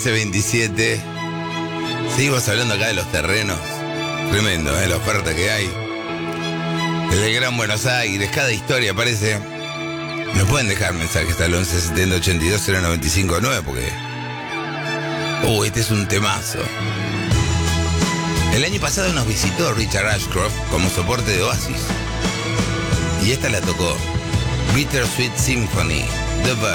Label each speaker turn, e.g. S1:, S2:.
S1: 27. Seguimos hablando acá de los terrenos. Tremendo, la oferta que hay. Desde el Gran Buenos Aires, cada historia parece. Nos pueden dejar mensajes al 11 70 82 095 9 porque... este es un temazo. El año pasado nos visitó Richard Ashcroft como soporte de Oasis. Y esta la tocó. Bittersweet Symphony, The Birds.